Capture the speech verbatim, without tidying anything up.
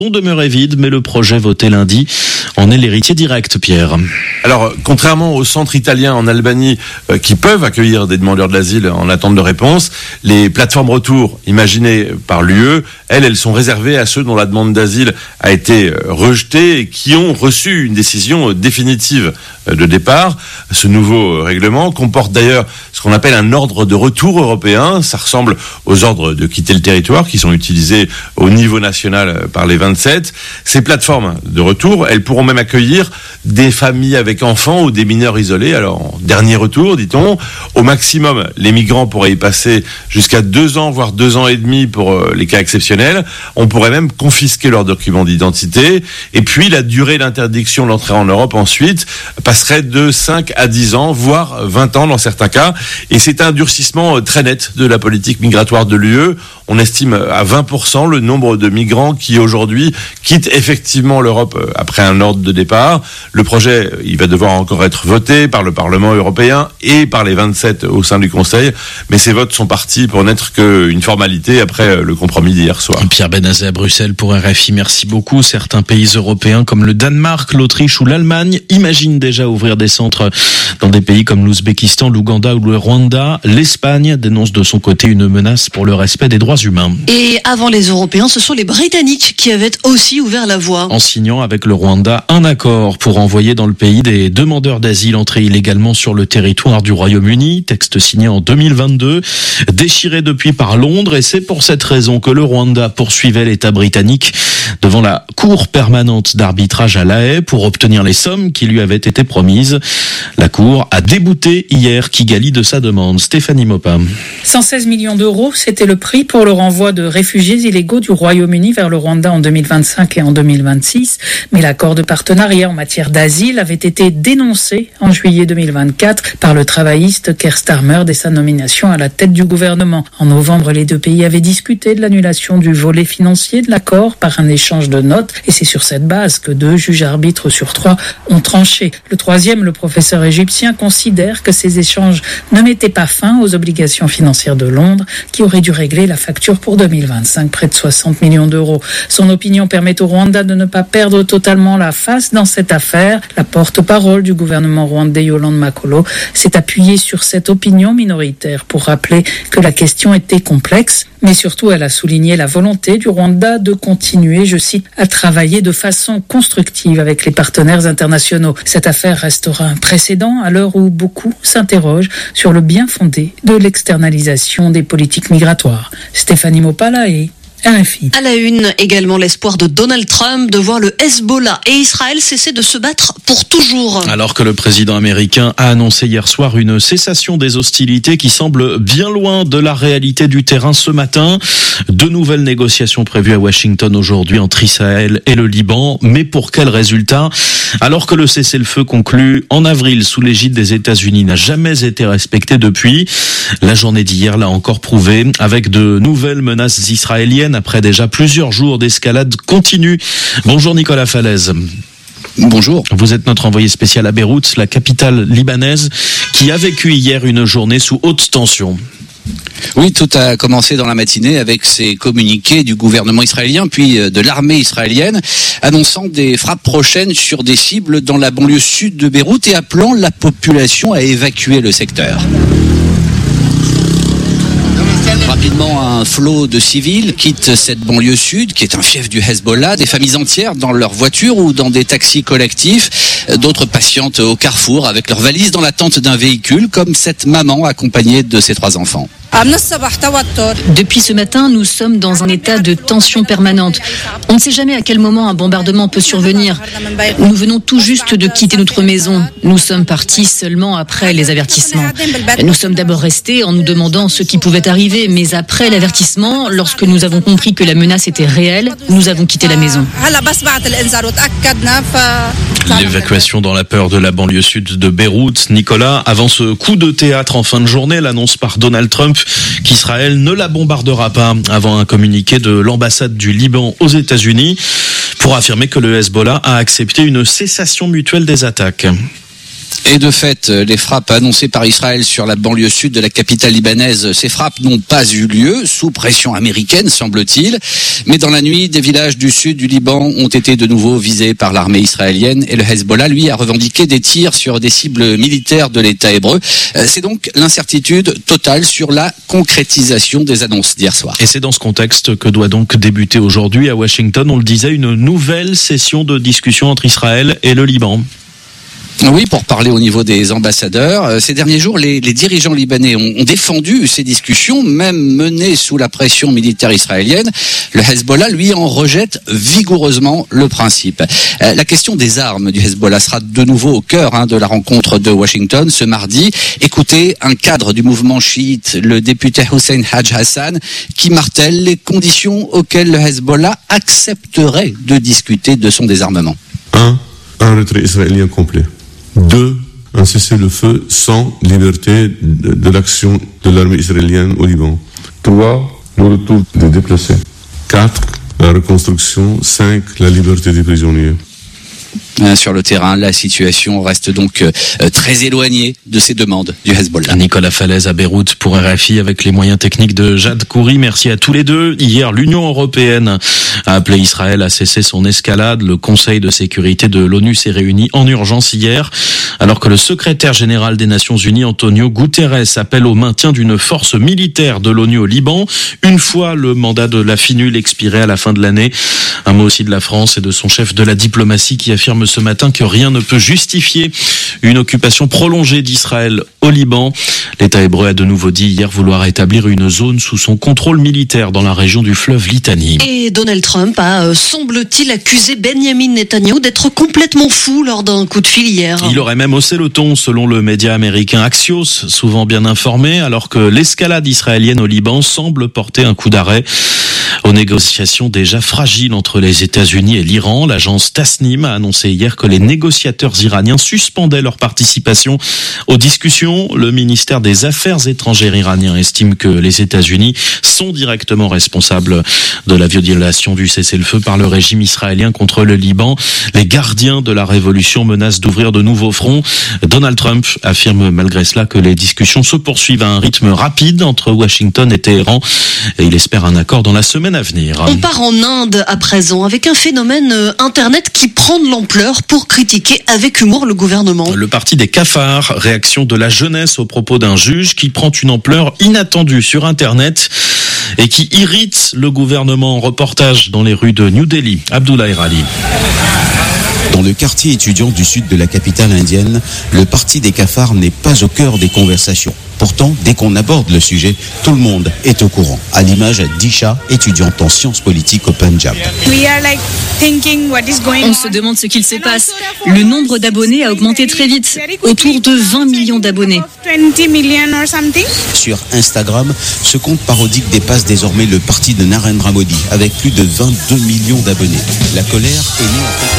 demeurait vide, mais le projet voté lundi en est l'héritier direct, Pierre. Alors, contrairement aux centres italiens en Albanie euh, qui peuvent accueillir des demandeurs d'asile en attente de réponse, les plateformes retour imaginées par l'U E, elles, elles sont réservées à ceux dont la demande d'asile a été euh, rejetée et qui ont reçu une décision euh, définitive euh, de départ. Ce nouveau euh, règlement comporte d'ailleurs ce qu'on appelle un ordre de retour européen. Ça ressemble aux ordres de quitter le territoire qui sont utilisés au niveau national euh, par les vingt-sept. Ces plateformes de retour, elles pourront même accueillir des familles avec enfants ou des mineurs isolés. Alors, en dernier retour, dit-on, au maximum, les migrants pourraient y passer jusqu'à deux ans, voire deux ans et demi pour euh, les cas exceptionnels. On pourrait même confisquer leurs documents d'identité. Et puis, la durée d'interdiction d'entrée en Europe, ensuite, passerait de cinq à dix ans, voire vingt ans dans certains cas. Et c'est un durcissement euh, très net de la politique migratoire de l'U E. On estime à vingt pour cent le nombre de migrants qui, aujourd'hui, quittent effectivement l'Europe euh, après un ordre de départ. Le projet, il va devoir encore être voté par le Parlement européen et par les vingt-sept au sein du Conseil, mais ces votes sont partis pour n'être qu'une formalité après le compromis d'hier soir. Pierre Benazet à Bruxelles pour R F I, merci beaucoup. Certains pays européens comme le Danemark, l'Autriche ou l'Allemagne imaginent déjà ouvrir des centres dans des pays comme l'Ouzbékistan, l'Ouganda ou le Rwanda. L'Espagne dénonce de son côté une menace pour le respect des droits humains. Et avant les Européens, ce sont les Britanniques qui avaient aussi ouvert la voie. En signant avec le Rwanda un accord pour envoyer dans le pays des demandeurs d'asile entrés illégalement sur le territoire du Royaume-Uni, texte signé en deux mille vingt-deux, déchiré depuis par Londres, et c'est pour cette raison que le Rwanda poursuivait l'État britannique devant la Cour permanente d'arbitrage à La Haye pour obtenir les sommes qui lui avaient été promises. La Cour a débouté hier Kigali de sa demande. Stéphanie Moppa. cent seize millions d'euros, c'était le prix pour le renvoi de réfugiés illégaux du Royaume-Uni vers le Rwanda en deux mille vingt-cinq et en deux mille vingt-six. Mais l'accord de partenariat en matière d'asile avait été dénoncé en juillet deux mille vingt-quatre par le travailliste Keir Starmer dès sa nomination à la tête du gouvernement. En novembre, les deux pays avaient discuté de l'annulation du volet financier de l'accord par un échange de notes, et c'est sur cette base que deux juges arbitres sur trois ont tranché. Le troisième, le professeur égyptien, considère que ces échanges ne mettaient pas fin aux obligations financières de Londres, qui auraient dû régler la facture pour deux mille vingt-cinq, près de soixante millions d'euros. Son opinion permet au Rwanda de ne pas perdre totalement la face dans cette affaire. La porte-parole du gouvernement rwandais, Yolande Makolo, s'est appuyée sur cette opinion minoritaire pour rappeler que la question était complexe, mais surtout elle a souligné la volonté du Rwanda de continuer, je cite, à travailler de façon constructive avec les partenaires internationaux. Cette affaire restera un précédent à l'heure où beaucoup s'interrogent sur le bien fondé de l'externalisation des politiques migratoires. Stéphanie Mopala et R F I. À la une, également l'espoir de Donald Trump de voir le Hezbollah et Israël cesser de se battre pour toujours. Alors que le président américain a annoncé hier soir une cessation des hostilités qui semble bien loin de la réalité du terrain ce matin. De nouvelles négociations prévues à Washington aujourd'hui entre Israël et le Liban. Mais pour quel résultat ? Alors que le cessez-le-feu conclu en avril sous l'égide des États-Unis n'a jamais été respecté depuis, la journée d'hier l'a encore prouvé avec de nouvelles menaces israéliennes après déjà plusieurs jours d'escalade continue. Bonjour Nicolas Falaise. Bonjour. Vous êtes notre envoyé spécial à Beyrouth, la capitale libanaise, qui a vécu hier une journée sous haute tension. Oui, tout a commencé dans la matinée avec ces communiqués du gouvernement israélien puis de l'armée israélienne annonçant des frappes prochaines sur des cibles dans la banlieue sud de Beyrouth et appelant la population à évacuer le secteur. Rapidement, un flot de civils quitte cette banlieue sud, qui est un fief du Hezbollah. Des familles entières dans leur voiture ou dans des taxis collectifs. D'autres patientent au carrefour avec leurs valises dans l'attente d'un véhicule, comme cette maman accompagnée de ses trois enfants. Depuis ce matin, nous sommes dans un état de tension permanente. On ne sait jamais à quel moment un bombardement peut survenir. Nous venons tout juste de quitter notre maison. Nous sommes partis seulement après les avertissements. Nous sommes d'abord restés en nous demandant ce qui pouvait arriver, mais après l'avertissement, lorsque nous avons compris que la menace était réelle, nous avons quitté la maison. L'évacuation dans la peur de la banlieue sud de Beyrouth. Nicolas, avant ce coup de théâtre en fin de journée, l'annonce par Donald Trump qu'Israël ne la bombardera pas, avant un communiqué de l'ambassade du Liban aux États-Unis pour affirmer que le Hezbollah a accepté une cessation mutuelle des attaques. Et de fait, les frappes annoncées par Israël sur la banlieue sud de la capitale libanaise, ces frappes n'ont pas eu lieu, sous pression américaine, semble-t-il. Mais dans la nuit, des villages du sud du Liban ont été de nouveau visés par l'armée israélienne. Et le Hezbollah, lui, a revendiqué des tirs sur des cibles militaires de l'État hébreu. C'est donc l'incertitude totale sur la concrétisation des annonces d'hier soir. Et c'est dans ce contexte que doit donc débuter aujourd'hui à Washington, on le disait, une nouvelle session de discussion entre Israël et le Liban. Oui, pour parler au niveau des ambassadeurs. Ces derniers jours, les, les dirigeants libanais ont, ont défendu ces discussions, même menées sous la pression militaire israélienne. Le Hezbollah, lui, en rejette vigoureusement le principe. Euh, la question des armes du Hezbollah sera de nouveau au cœur hein, de la rencontre de Washington ce mardi. Écoutez un cadre du mouvement chiite, le député Hussein Haj Hassan, qui martèle les conditions auxquelles le Hezbollah accepterait de discuter de son désarmement. Un, un retrait israélien complet. Deux, un cessez-le-feu sans liberté de, de l'action de l'armée israélienne au Liban. Trois, le retour des déplacés. Quatre, la reconstruction. Cinq, la liberté des prisonniers. Sur le terrain, la situation reste donc euh, très éloignée de ces demandes du Hezbollah. Nicolas Falaise à Beyrouth pour R F I avec les moyens techniques de Jade Khoury. Merci à tous les deux. Hier, l'Union européenne a appelé Israël à cesser son escalade. Le Conseil de sécurité de l'ONU s'est réuni en urgence hier, alors que le secrétaire général des Nations Unies, Antonio Guterres, appelle au maintien d'une force militaire de l'ONU au Liban, une fois le mandat de la FINUL expiré à la fin de l'année. Un mot aussi de la France et de son chef de la diplomatie qui affirme ce matin que rien ne peut justifier une occupation prolongée d'Israël au Liban. L'État hébreu a de nouveau dit hier vouloir établir une zone sous son contrôle militaire dans la région du fleuve Litanie. Et Donald Trump a, euh, semble-t-il, accusé Benjamin Netanyahou d'être complètement fou lors d'un coup de fil hier. Il aurait même haussé le ton selon le média américain Axios, souvent bien informé, alors que l'escalade israélienne au Liban semble porter un coup d'arrêt aux négociations déjà fragiles entre les États-Unis et l'Iran. L'agence Tasnim a annoncé hier que les négociateurs iraniens suspendaient leur participation aux discussions. Le ministère des Affaires étrangères iranien estime que les États-Unis sont directement responsables de la violation du cessez-le-feu par le régime israélien contre le Liban. Les gardiens de la révolution menacent d'ouvrir de nouveaux fronts. Donald Trump affirme malgré cela que les discussions se poursuivent à un rythme rapide entre Washington et Téhéran et il espère un accord dans la semaine à venir. On part en Inde à présent avec un phénomène euh, internet qui prend de l'ampleur pour critiquer avec humour le gouvernement. Le parti des cafards, réaction de la jeunesse au propos d'un juge qui prend une ampleur inattendue sur internet et qui irrite le gouvernement. Reportage dans les rues de New Delhi. Abdoulaye Rali. Dans le quartier étudiant du sud de la capitale indienne, le parti des cafards n'est pas au cœur des conversations. Pourtant, dès qu'on aborde le sujet, tout le monde est au courant, à l'image d'Isha, étudiante en sciences politiques au Punjab. On se demande ce qu'il se passe. Le nombre d'abonnés a augmenté très vite, autour de vingt millions d'abonnés. Sur Instagram, ce compte parodique dépasse désormais le parti de Narendra Modi, avec plus de vingt-deux millions d'abonnés. La colère est née en fait...